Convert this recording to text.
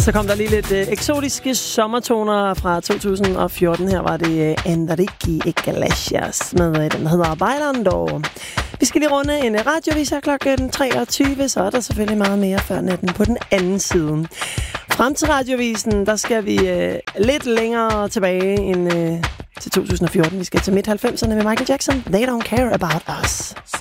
Så kom der lige lidt eksotiske sommertoner fra 2014. Her var det Enrique Iglesias med den, der hedder Bailando. Vi skal lige runde en radiovis her klokken 23, så er der selvfølgelig meget mere før natten på den anden side. Frem til radiovisen, der skal vi lidt længere tilbage end til 2014. Vi skal til midt-90'erne med Michael Jackson. They don't care about us.